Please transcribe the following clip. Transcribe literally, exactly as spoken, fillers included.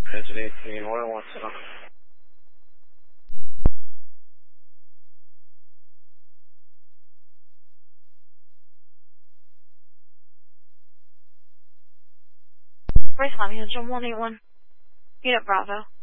Transit eighteen, one one seven. Bryce Lavey, Central one eight one. Unit Bravo.